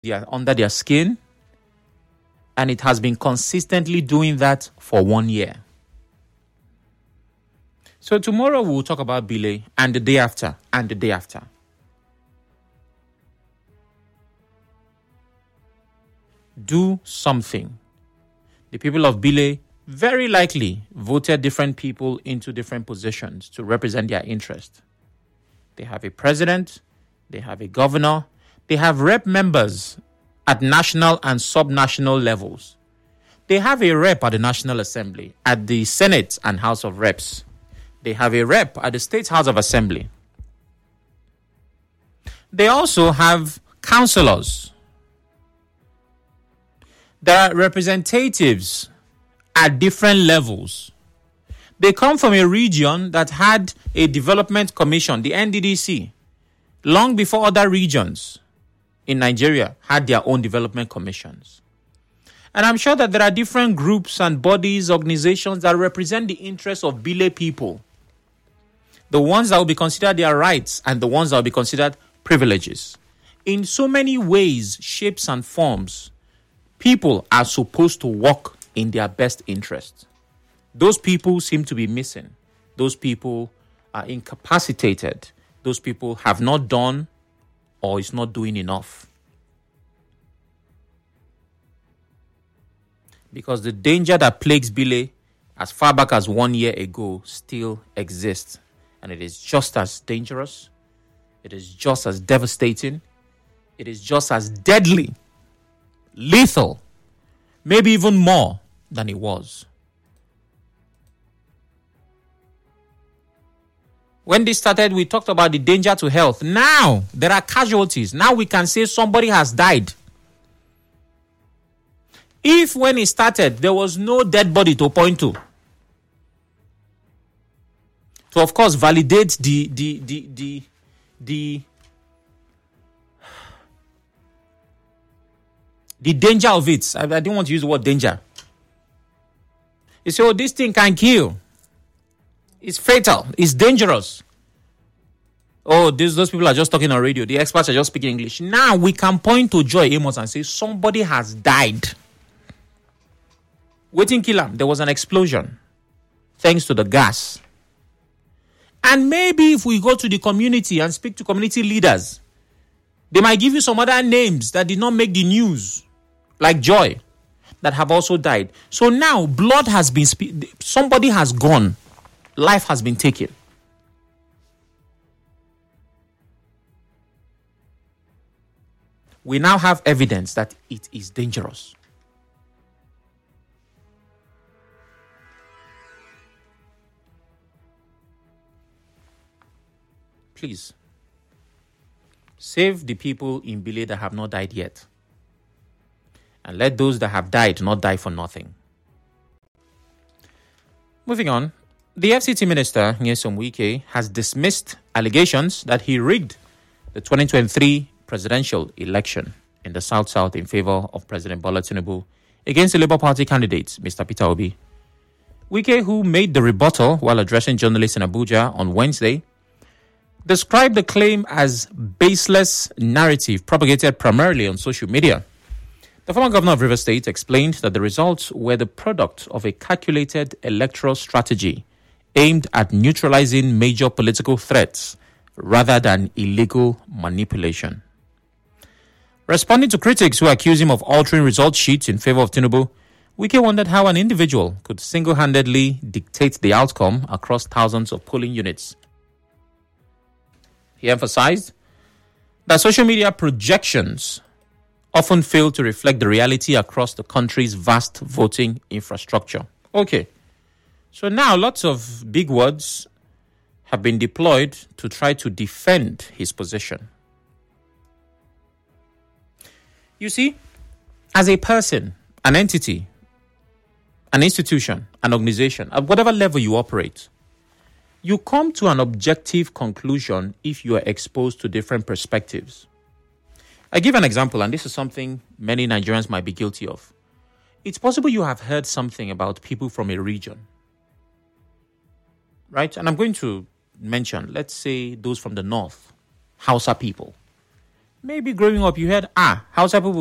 they are under their skin, and it has been consistently doing that for 1 year. So tomorrow we'll talk about Bile, and the day after, and the day after. Do something. The people of Bile very likely voted different people into different positions to represent their interest. They have a president, they have a governor, they have rep members at national and subnational levels. They have a rep at the National Assembly, at the Senate and House of Reps. They have a rep at the State House of Assembly. They also have councillors. There are representatives at different levels. They come from a region that had a development commission, the NDDC, long before other regions in Nigeria had their own development commissions. And I'm sure that there are different groups and bodies, organizations that represent the interests of Bile people. The ones that will be considered their rights and the ones that will be considered privileges. In so many ways, shapes and forms, people are supposed to work in their best interest. Those people seem to be missing. Those people are incapacitated. Those people have not done or is not doing enough. Because the danger that plagues Bile as far back as 1 year ago still exists. And it is just as dangerous. It is just as devastating. It is just as deadly, lethal, maybe even more than it was. When this started, we talked about the danger to health. Now, there are casualties. Now we can say somebody has died. If when it started, there was no dead body to point to of course, validate the danger of it. I don't want to use the word danger. You say, oh, this thing can kill. It's fatal. It's dangerous. Oh, those people are just talking on radio. The experts are just speaking English. Now we can point to Joy Amos and say somebody has died. Waiting kill him. There was an explosion thanks to the gas. And maybe if we go to the community and speak to community leaders, they might give you some other names that did not make the news, like Joy, that have also died. So now blood has been, somebody has gone. Life has been taken. We now have evidence that it is dangerous. Please, save the people in Bile that have not died yet. And let those that have died not die for nothing. Moving on, the FCT minister, Nyesom Wike, has dismissed allegations that he rigged the 2023 presidential election in the South-South in favor of President Bola Tinubu against the Labour Party candidate, Mr. Peter Obi. Wike, who made the rebuttal while addressing journalists in Abuja on Wednesday, described the claim as baseless narrative propagated primarily on social media. The former governor of Rivers State explained that the results were the product of a calculated electoral strategy aimed at neutralizing major political threats rather than illegal manipulation. Responding to critics who accuse him of altering result sheets in favor of Tinubu, Wike wondered how an individual could single-handedly dictate the outcome across thousands of polling units. He emphasized that social media projections often fail to reflect the reality across the country's vast voting infrastructure. Okay, so now lots of big words have been deployed to try to defend his position. You see, as a person, an entity, an institution, an organization, at whatever level you operate, you come to an objective conclusion if you are exposed to different perspectives. I give an example, and this is something many Nigerians might be guilty of. It's possible you have heard something about people from a region, right? And I'm going to mention, let's say, those from the north, Hausa people. maybe growing up you heard, Hausa people